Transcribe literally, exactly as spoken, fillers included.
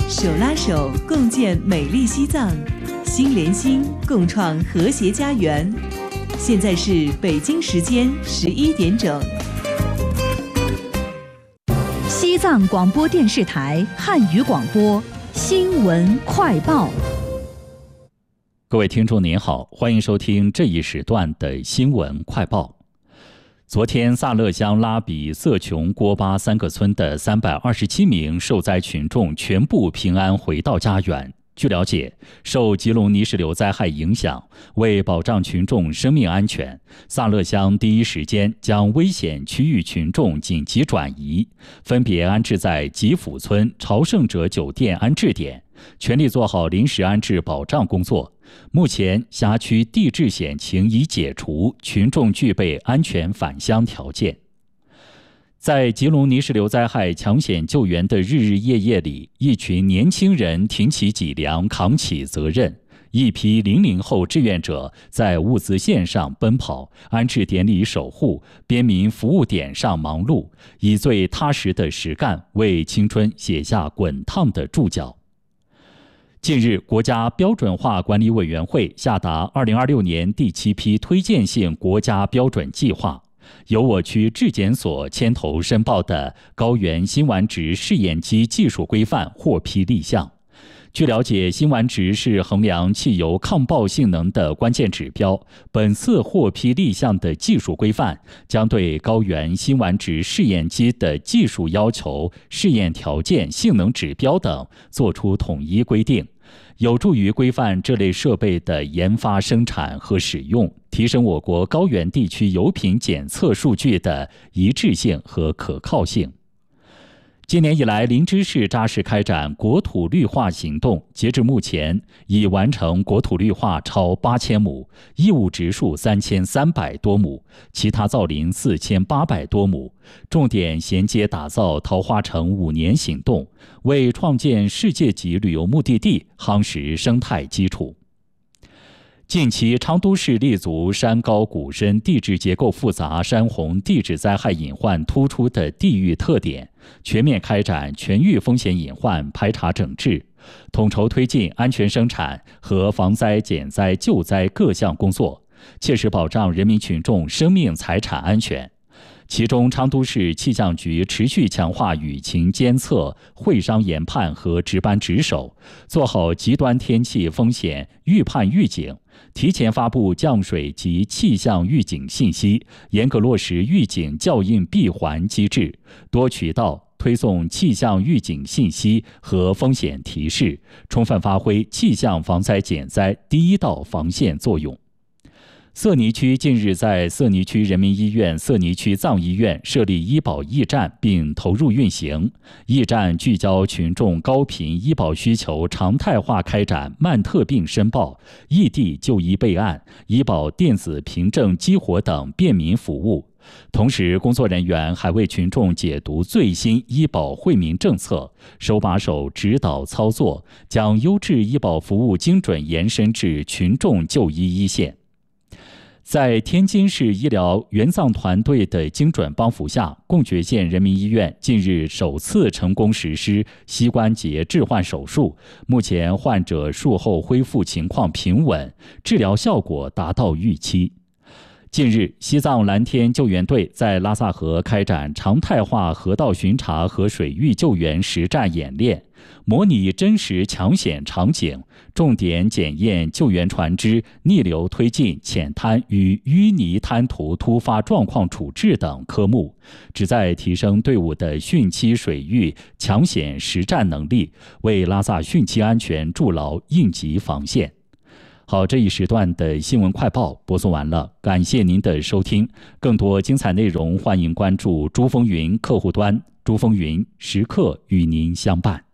手拉手共建美丽西藏，心连心共创和谐家园。现在是北京时间十一点整。 西藏广播电视台汉语广播新闻快报。 各位听众您好，欢迎收听这一时段的新闻快报。昨天，萨勒乡拉比、色琼、郭巴三个村的三百二十七名受灾群众全部平安回到家园。据了解，受吉隆泥石流灾害影响，为保障群众生命安全，萨勒乡第一时间将危险区域群众紧急转移，分别安置在吉府村朝圣者酒店安置点，全力做好临时安置保障工作。目前，辖区地质险情已解除，群众具备安全返乡条件。在吉隆泥石流灾害抢险救援的日日夜夜里，一群年轻人挺起脊梁，扛起责任。一批零零后志愿者在物资线上奔跑，安置点里守护，边民服务点上忙碌，以最踏实的实干为青春写下滚烫的注脚。近日，国家标准化管理委员会下达二零二六年第七批推荐性国家标准计划，由我区质检所牵头申报的高原辛烷值试验机技术规范获批立项。据了解，辛烷值是衡量汽油抗爆性能的关键指标。本次获批立项的技术规范将对高原辛烷值试验机的技术要求、试验条件、性能指标等作出统一规定，有助于规范这类设备的研发、生产和使用，提升我国高原地区油品检测数据的一致性和可靠性。今年以来，林芝市扎实开展国土绿化行动，截至目前，已完成国土绿化超八千亩，义务植树三千三百多亩，其他造林四千八百多亩，重点衔接打造桃花城五年行动，为创建世界级旅游目的地夯实生态基础。近期，昌都市立足山高谷深、地质结构复杂、山洪地质灾害隐患突出的地域特点，全面开展全域风险隐患排查整治，统筹推进安全生产和防灾减灾救灾各项工作，切实保障人民群众生命财产安全。其中，昌都市气象局持续强化雨情监测、会商研判和值班值守，做好极端天气风险预判预警，提前发布降水及气象预警信息，严格落实预警校应闭环机制，多渠道推送气象预警信息和风险提示，充分发挥气象防灾减灾第一道防线作用。色尼区近日在色尼区人民医院、色尼区藏医院设立医保驿站并投入运行。驿站聚焦群众高频医保需求，常态化开展慢特病申报、异地就医备案、医保电子凭证激活等便民服务。同时，工作人员还为群众解读最新医保惠民政策，手把手指导操作，将优质医保服务精准延伸至群众就医一线。在天津市医疗援藏团队的精准帮扶下，贡觉县人民医院近日首次成功实施膝关节置换手术，目前患者术后恢复情况平稳，治疗效果达到预期。近日，西藏蓝天救援队在拉萨河开展常态化河道巡查和水域救援实战演练，模拟真实抢险场景，重点检验救援船只逆流推进、浅滩与淤泥滩涂突发状况处置等科目，旨在提升队伍的汛期水域抢险实战能力，为拉萨汛期安全筑牢应急防线。好，这一时段的新闻快报播送完了，感谢您的收听。更多精彩内容，欢迎关注珠风云客户端，珠风云时刻与您相伴。